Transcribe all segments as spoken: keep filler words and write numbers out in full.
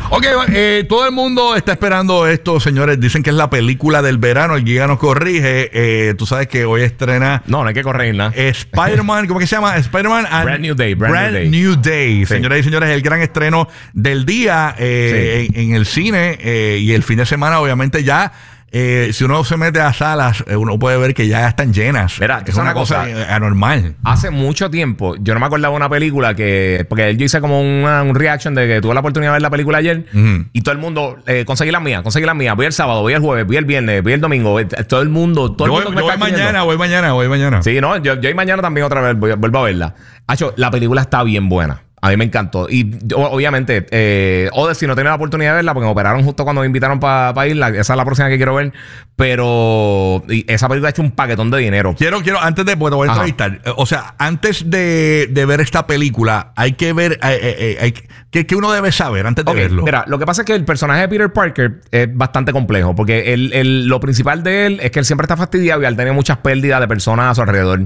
Ok, eh, todo el mundo está esperando esto, señores. Dicen que es la película del verano. El Giga nos corrige. Eh, tú sabes que hoy estrena... No, no hay que corregir nada. Spider-Man, ¿cómo que se llama? Spider-Man and Brand New Day. Brand, Brand New Day. New Day. Sí. Señoras y señores, el gran estreno del día eh, Sí. en, en el cine eh, y el fin de semana, obviamente ya... Eh, si uno se mete a salas, eh, uno puede ver que ya están llenas. Mira, es una cosa, cosa anormal. Hace mucho tiempo, yo no me acordaba de una película que... Porque yo hice como una, un reaction de que tuve la oportunidad de ver la película ayer. Uh-huh. Y todo el mundo... Eh, conseguí las mías, conseguí las mías. Voy el sábado, voy el jueves, voy el viernes, voy el domingo. Todo el mundo... Todo yo el mundo voy, me yo está voy mañana, escribiendo. voy mañana, voy mañana. Sí, no, yo, yo y mañana también otra vez voy, vuelvo a verla. Hacho, la película está bien buena. A mí me encantó. Y o, obviamente, eh, Odyssey no tenía la oportunidad de verla porque me operaron justo cuando me invitaron para pa irla. Esa es la próxima que quiero ver. Pero y esa película ha hecho un paquetón de dinero. Quiero, quiero, antes de, pues te voy a entrevistar. O sea, antes de, de ver esta película, hay que ver, eh, eh, hay, ¿qué, ¿qué uno debe saber antes de Okay, verlo? Mira, lo que pasa es que el personaje de Peter Parker es bastante complejo. Porque el, el, lo principal de él es que él siempre está fastidiado y al tener muchas pérdidas de personas a su alrededor.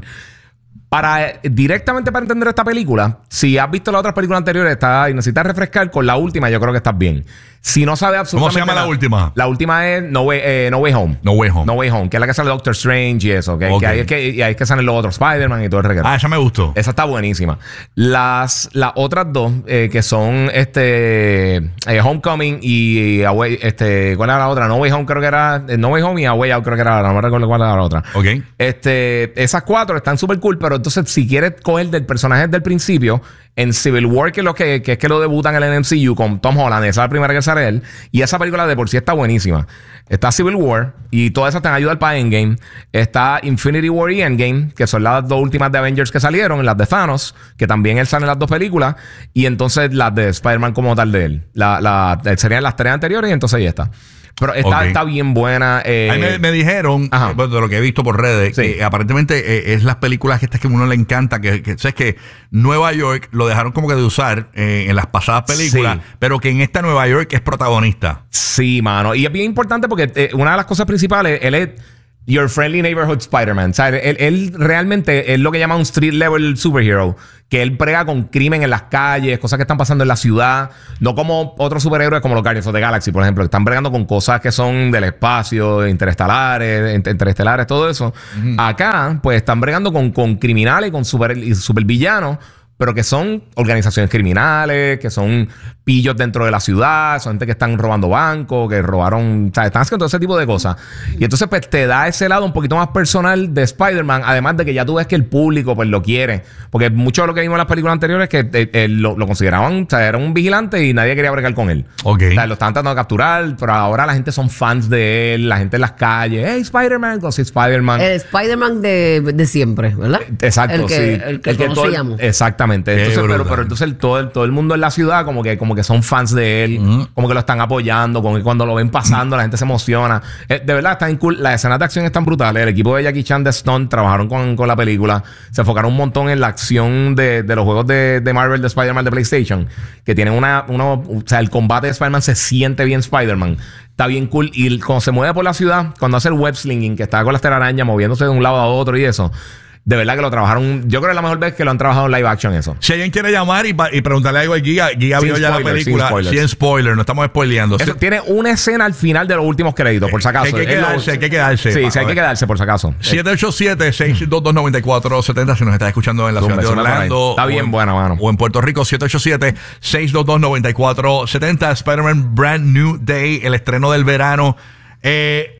Para, directamente para entender esta película, si has visto las otras películas anteriores está, y necesitas refrescar con la última, yo creo que estás bien. Si no sabes absolutamente ¿Cómo se llama nada, la última? La última es No Way, eh, No Way Home. No Way Home. No Way Home, que es la que sale Doctor Strange y eso. Que, Okay. que ahí es que, y ahí es que salen los otros Spider-Man y todo el reguero. Ah, esa me gustó. Esa está buenísima. Las, las otras dos, eh, que son este eh, Homecoming y, y Away, este, ¿cuál era la otra? No Way Home creo que era. eh, No Way Home y Away Out creo que era la, no me recuerdo cuál era la otra. Ok. Este, esas cuatro están súper cool, pero entonces si quieres coger del personaje desde el principio, en Civil War, que es, lo que, que es que lo debutan en el M C U con Tom Holland, esa es la primera que sale él, y esa película de por sí está buenísima. Está Civil War, y todas esas te van a ayudar para Endgame. Está Infinity War y Endgame, que son las dos últimas de Avengers que salieron, las de Thanos, que también él sale en las dos películas, y entonces las de Spider-Man como tal de él. La, la, serían las tres anteriores, y entonces ahí está. Pero está, Okay. está bien buena. Eh, Ahí me, me dijeron, eh, de lo que he visto por redes, Sí. que aparentemente eh, es las películas que estas que a uno le encanta, que, que sabes que Nueva York lo dejaron como que de usar eh, en las pasadas películas, Sí. pero que en esta Nueva York es protagonista. Sí, mano. Y es bien importante porque eh, una de las cosas principales, él es Your Friendly Neighborhood Spider-Man. O sea, él, él realmente es lo que llama un street level superhero. Que él prega con crimen en las calles, cosas que están pasando en la ciudad. No como otros superhéroes como los Guardians of the Galaxy, por ejemplo, que están bregando con cosas que son del espacio, interestelares, interestelares, todo eso. Uh-huh. Acá, pues, están bregando con, con criminales, con super, supervillanos, pero que son organizaciones criminales, que son pillos dentro de la ciudad, son gente que están robando bancos, que robaron, o sea, están haciendo todo ese tipo de cosas. Y entonces, pues, te da ese lado un poquito más personal de Spider-Man, además de que ya tú ves que el público, pues, lo quiere. Porque mucho de lo que vimos en las películas anteriores es que eh, eh, lo, lo consideraban, o sea, era un vigilante y nadie quería bregar con él. Ok. O sea, lo estaban tratando de capturar, pero ahora la gente son fans de él, la gente en las calles, hey, Spider-Man, con sí, Spider-Man. El Spider-Man de, de siempre, ¿verdad? Exacto, el que, sí. El que el que conocíamos. Todo, exactamente. Entonces, pero, pero entonces el, todo, el, todo el mundo en la ciudad como que, como que son fans de él, uh-huh. como que lo están apoyando, como que cuando lo ven pasando uh-huh. la gente se emociona. Eh, de verdad, están cool. Las escenas de acción están brutales. El equipo de Jackie Chan de Stunt trabajaron con, con la película. Se enfocaron un montón en la acción de, de los juegos de, de Marvel, de Spider-Man, de PlayStation, que tienen una, una... O sea, el combate de Spider-Man se siente bien Spider-Man. Está bien cool. Y cuando se mueve por la ciudad, cuando hace el web slinging, que está con las telarañas moviéndose de un lado a otro y eso... De verdad que lo trabajaron. Yo creo que es la mejor vez que lo han trabajado en live action eso. Si alguien quiere llamar y, y preguntarle algo al Giga, Giga vio ya la película. Sin spoiler, no estamos spoileando. Eso, sí. Tiene una escena al final de los últimos créditos, por si acaso. Hay que quedarse, hay que quedarse. Sí, sí, hay que quedarse, por si acaso. siete ocho siete, seis dos dos, nueve cuatro siete cero si nos estás escuchando en la ciudad de Orlando. Está bien en, buena, mano. O en Puerto Rico, siete ocho siete, seis dos dos, nueve cuatro siete cero. Spider-Man Brand New Day, el estreno del verano. Eh...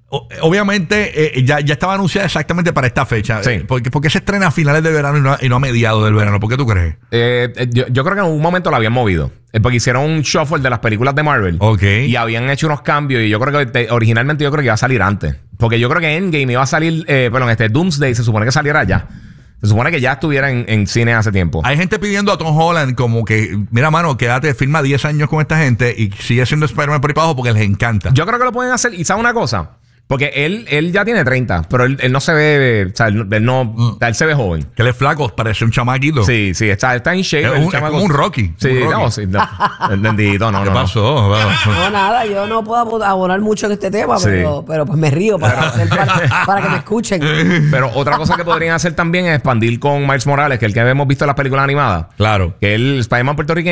Obviamente eh, ya, ya estaba anunciada exactamente para esta fecha. Sí. Eh, porque, porque se estrena a finales de verano y no, y no a mediados del verano. ¿Por qué tú crees? Eh, yo, yo creo que en un momento la habían movido. Eh, porque hicieron un shuffle de las películas de Marvel. Ok. Y habían hecho unos cambios. Y yo creo que te, originalmente yo creo que iba a salir antes. Porque yo creo que Endgame iba a salir... Eh, perdón, este Doomsday se supone que saliera ya. Se supone que ya estuviera en, en cine hace tiempo. Hay gente pidiendo a Tom Holland como que, mira, mano, quédate, firma diez años con esta gente y sigue siendo Spider-Man por ahí para abajo porque les encanta. Yo creo que lo pueden hacer. ¿Y sabe una cosa? Porque él, él ya tiene treinta, pero él, él no se ve, o sea, él, él no, mm. él se ve joven. Que él es flaco, parece un chamaquito. Sí, sí, está, está en shape. Es, un, es como un Rocky. Sí, un Rocky. no, sí, no. Bendito, no, ¿Qué no. pasó? No. no, nada, yo no puedo abonar mucho en este tema, sí. pero, pero pues me río para, hacer, para, para que me escuchen. Pero otra cosa que podrían hacer también es expandir con Miles Morales, que es el que hemos visto en las películas animadas. Claro. Que el Spider-Man puertorriqueño.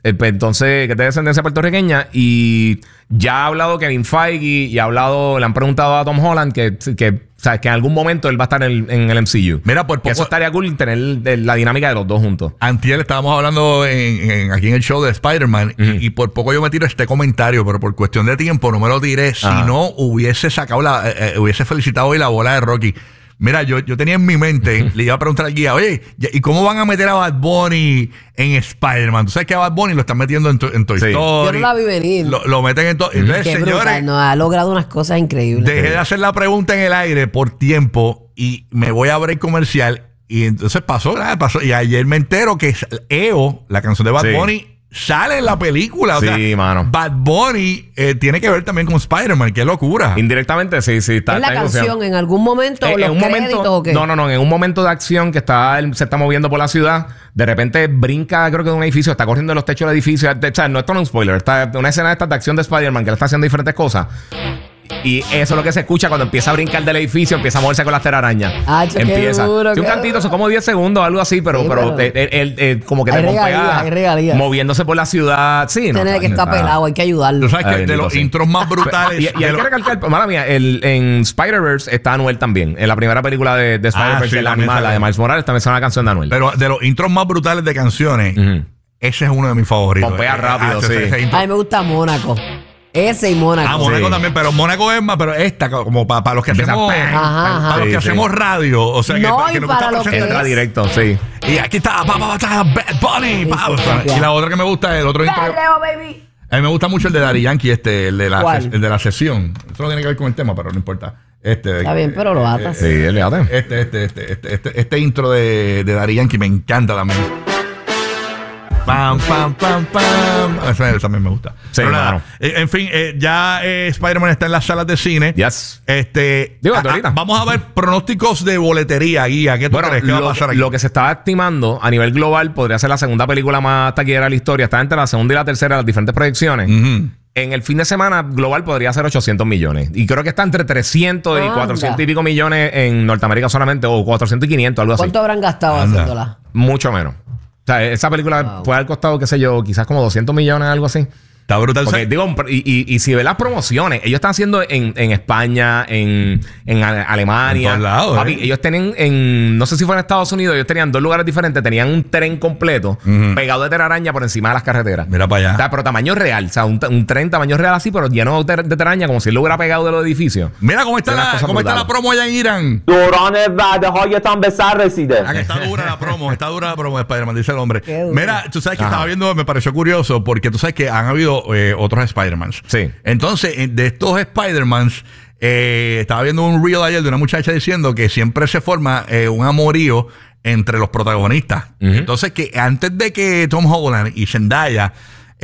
Eh, pues, entonces, que es de descendencia puertorriqueña. Y ya ha hablado Kevin Feige y ha hablado, le han preguntado a Tom Holland que, que, o sea, que en algún momento él va a estar en el, en el M C U. Mira, por que poco, eso estaría cool tener el- la dinámica de los dos juntos. antier estábamos hablando en, en- aquí en el show de Spider-Man Ujú. y, y por poco yo me tiro este comentario, pero por cuestión de tiempo no me lo tiré. Si Ajá. no, hubiese sacado la, eh, eh, hubiese felicitado hoy la bola de Rocky. Mira, yo, yo tenía en mi mente, le iba a preguntar al guía, oye, ¿y cómo van a meter a Bad Bunny en Spider-Man? Tú sabes que a Bad Bunny lo están metiendo en, to- en Toy Sí. Story. Yo no la vi venir. Lo, lo meten en todo. Entonces, Qué señores, brutal, no, ha logrado unas cosas increíbles. dejé de hacer la pregunta en el aire por tiempo y me voy a break comercial. Y entonces pasó, nada, pasó. Y ayer me entero que E O, la canción de Bad Sí. Bunny, sale en la película. O Sí, sea, mano. Bad Bunny eh, tiene que ver también con Spider-Man. Qué locura. Indirectamente, sí, sí. Está, ¿Es la está negociando. canción en algún momento o Eh, los en un créditos momento, o qué? no, no, no, en un momento de acción que está, él se está moviendo por la ciudad, de repente brinca, creo que de un edificio, está corriendo en los techos del edificio. O sea, no, esto no es un spoiler, está una escena de esta de acción de Spider-Man que él está haciendo diferentes cosas. Y eso es lo que se escucha cuando empieza a brincar del edificio, empieza a moverse con las telarañas. Ah, che, qué empieza. duro, Sí, un qué cantito, duro. son como diez segundos, algo así, pero, Sí, pero, pero- él, él- él como que Hay te pompea, regalías, hay regalías. moviéndose por la ciudad. Sí, no. Tiene que está- estar pelado, hay que ayudarlo. Tú sabes Ay, que de bendito, los sí. intros más brutales. Y, y de hay lo- que recalcar, mala mía, el, en Spider-Verse está Anuel también. En la primera película de, de Spider-Verse, Ah, sí, la también animada, la sale. de Miles Morales, también sale una canción de Anuel. pero de los intros más brutales de canciones, Ujú. ese es uno de mis favoritos. Pompea Eh, rápido, ese- sí. ese intro. A mí me gusta Mónaco. Ese y Mónaco. Ah, Mónaco Sí. también, pero Mónaco es más, pero esta, como para los que Empieza hacemos, ¡pam! Ajá, ajá. para los Sí, que sí. hacemos radio, o sea, que, No, que y nos para gusta lo que presentar. Entra es. directo, sí. Y aquí está, pa, pa, pa, Bad Bunny, pa. Sí, sí, sí. Y la otra que me gusta es el otro intro. Leo, baby. A mí me gusta mucho el de Daddy Yankee, este, el de la, ¿Cuál? ses- el de la sesión. Eso no tiene que ver con el tema, pero no importa. Este, Está bien, pero lo atas. Sí, olvídate. Este, este, este, este, este, este intro de, de Daddy Yankee me encanta también. Pam, pam, pam, pam. Eso, eso también me gusta. Sí, Pero nada, claro. eh, en fin, eh, ya eh, Spider-Man está en las salas de cine. Yes. Este, Digo, a- ahorita. a- vamos a ver pronósticos de boletería, guía. ¿Qué tú Bueno, crees que va a lo, pasar aquí? lo que se estaba estimando a nivel global podría ser la segunda película más taquillera de la historia. Está entre la segunda y la tercera de las diferentes proyecciones. Ujú. En el fin de semana global podría ser ochocientos millones. Y creo que está entre trescientos y Anda. cuatrocientos y pico millones en Norteamérica solamente, o cuatrocientos y quinientos, algo así. ¿Cuánto habrán gastado Anda. haciéndola? Mucho menos. O sea, esa película Wow. puede haber costado, qué sé yo, quizás como doscientos millones, algo así. Está brutal. Porque ¿sabes? digo, y, y, y si ves las promociones, ellos están haciendo en, en España, en, en Ale- Alemania. En todos lados, Papi, eh. ellos tienen en, no sé si fue en Estados Unidos, ellos tenían dos lugares diferentes, tenían un tren completo Ujú. pegado de telaraña por encima de las carreteras. Mira para allá. O sea, pero tamaño real, o sea, un, un tren tamaño real así, pero lleno de, ter- de telaraña, como si él lo hubiera pegado de los edificios. Mira cómo está, Son las la, cosas cómo está la brutales. promo allá en Irán. دوران وعده هایتان به سر رسیده. Ah, que está dura la promo, está dura la promo de Spider-Man, dice el hombre. Qué duro. Mira, tú sabes que Ajá. estaba viendo, me pareció curioso, porque tú sabes que han habido eh, otros Spider-Mans. Sí. Entonces, eh, de estos Spider-Mans, eh, estaba viendo un reel ayer de una muchacha diciendo que siempre se forma eh, un amorío entre los protagonistas. Ujú. Entonces, que antes de que Tom Holland y Zendaya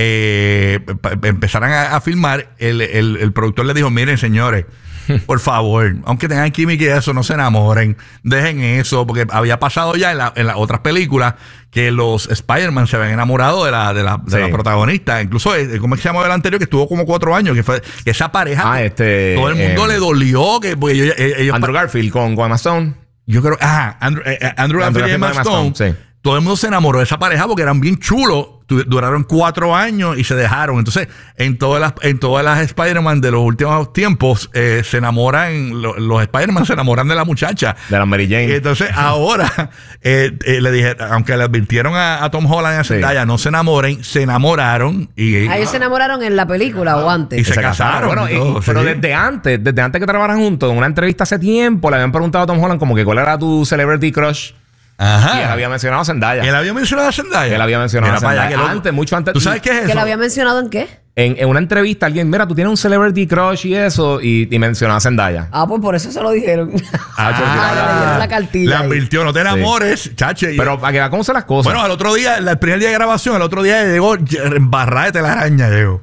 eh, pa- empezaran a, a filmar, el, el- el productor le dijo, miren, señores, por favor, aunque tengan química y eso, no se enamoren, dejen eso, porque había pasado ya en, la- en las otras películas que los Spider-Man se habían enamorado de la, de la, de Sí. la protagonista. Incluso, eh, ¿cómo es que se llama el anterior? Que estuvo como cuatro años, que fue que esa pareja, Ah, este, todo el mundo eh, le dolió, que porque ellos, ellos- Andrew Garfield con, con Emma Stone. yo creo, ajá, Andrew, eh, eh, Andrew Andrew Garfield y Emma Garfield con Stone, Emma Stone, sí. todo el mundo se enamoró de esa pareja porque eran bien chulos. Tu- Duraron cuatro años y se dejaron. Entonces, en todas las, en todas las Spider-Man de los últimos tiempos, eh, se enamoran, lo- los Spider-Man se enamoran de la muchacha. De la Mary Y Jane. entonces ahora eh, eh, le dije, aunque le advirtieron a, a Tom Holland y a Sí. Zendaya, no se enamoren, se enamoraron y, ¿A ellos se enamoraron en la película o antes? Y se casaron Bueno, y y- todo, pero sí. desde antes, desde antes que trabajaran juntos, en una entrevista hace tiempo, le habían preguntado a Tom Holland como que cuál era tu celebrity crush. Ajá. Y él había mencionado a Zendaya. ¿Él había mencionado a Zendaya? Él había mencionado Mira a para allá, Zendaya. qué loco. Antes, mucho antes. ¿Tú sabes qué es ¿Que eso? lo había mencionado en qué? En, en una entrevista, alguien, mira, tú tienes un celebrity crush y eso, y, y mencionó a Zendaya. Ah, pues por eso se lo dijeron. Ah, Ah, le dieron la cartilla Le ahí. advirtió, no te enamores, chache. Y- Pero para que veas cómo son las cosas. bueno, al otro día, el primer día de grabación, el otro día llegó embarrada de telaraña, llegó.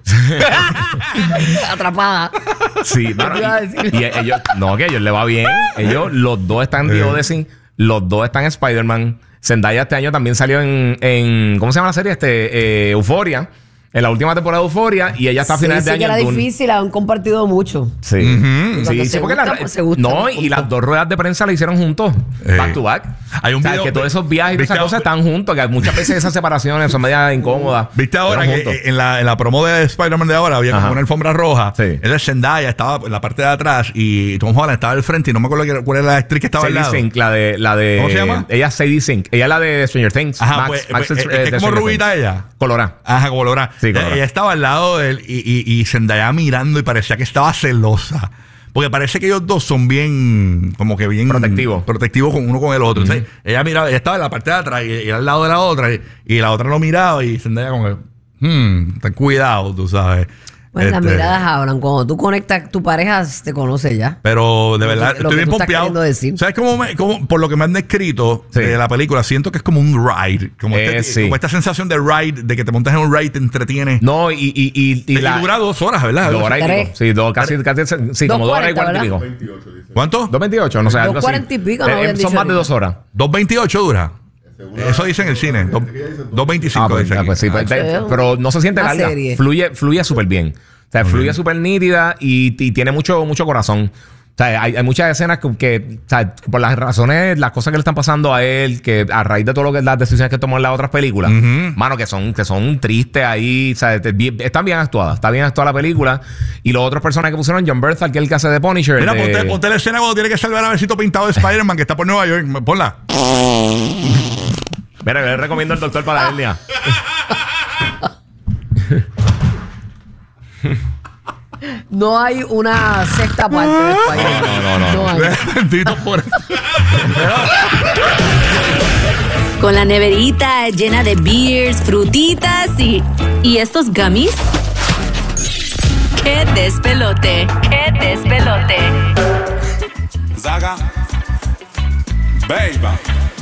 Atrapada. sí, mano, ¿Qué iba a y, decir? y ellos, no, que a ellos le va bien. Ellos, los dos están en The Odyssey, los dos están en Spider-Man. Zendaya este año también salió en, en ¿cómo se llama la serie? Este, eh, Euphoria. en la última temporada de Euphoria y ella está a Sí, finales sí de que año. era en Dune. difícil, han compartido mucho. Sí, Cuando sí, se sí, porque gustan, la- pues se gustan, no, y punto. las dos ruedas de prensa la hicieron juntos, Eh. back to back. Hay un O sea, video- que todos esos viajes y todas ¿viste esas cosas ahora- están juntos, que muchas veces esas separaciones son medias incómodas. ¿Viste ahora pero que juntos. en la, en la promo de Spider-Man de ahora había como Ajá. una alfombra roja? Sí. Esa Zendaya estaba en la parte de atrás y Tom Holland estaba al frente y no me acuerdo qué- cuál era la actriz que estaba al Sadie lado. Sink, la de, la de. ¿Cómo se llama? Ella es Sadie Sink. Ella es la de Stranger Things. Ajá, Max, pues, Max pues, es- es, eh, es de como Stranger rubita Things. ella. Colorá. Ajá, colorada. Sí, ella, colorada. ella estaba al lado de él y, y, y Zendaya mirando y parecía que estaba celosa. Porque parece que ellos dos son bien, como que bien Protectivos. protectivos con uno con el otro. Entonces, ella miraba, ella estaba en la parte de atrás y, y al lado de la otra y, y la otra lo miraba y Zendaya como que, hmm, ten cuidado, tú sabes. Bueno, las Este, miradas hablan. Cuando tú conectas, tu pareja te conoce ya. Pero de Lo que- verdad, lo estoy que bien tú estás pompeado. queriendo decir. ¿Sabes cómo, me- cómo- por lo que me han descrito Sí. de la película, siento que es como un ride. Como, Eh, este- sí. como esta sensación de ride, de que te montas en un ride, te entretiene. No, y, y, y, y y la. dura dos horas, ¿verdad? Dos horas y Tres. pico. Sí, dos, casi, casi, sí, como dos horas y cuarenta y pico. ¿Cuánto? Dos veintiocho, no sé, algo Dos así. cuarenta y pico, no Eh, habían son dicho más de ahorita. dos horas. dos veintiocho dura. Eso dice en el cine. Dos- dos veinticinco Ah, pues, dice ah, aquí. pues sí, pues, Ah, te- chévere. pero no se siente Una larga. serie. Fluye, fluye súper bien. O sea, fluye súper nítida y, y tiene mucho, mucho corazón. O sea, hay, hay muchas escenas que, que, o sea, por las razones, las cosas que le están pasando a él, que a raíz de todo lo que las decisiones que tomó en las otras películas, mano, que son, que son tristes ahí, o sea, te- bien- están bien actuadas, está bien actuada la película. Y los otros personajes que pusieron, John Berthal, que es el que hace de Punisher. Mira, de- ponte, ponte la escena cuando tiene que salvar a Besito pintado de Spider-Man que está por Nueva York. Ponla. Mira, yo le recomiendo el doctor para la hernia. No hay una sexta parte de Spider-Man. No, no, no, no. hay. Bendito por Con la neverita llena de beers, frutitas y... ¿Y estos gummies? ¡Qué despelote! ¡Qué despelote! Zaga, baby.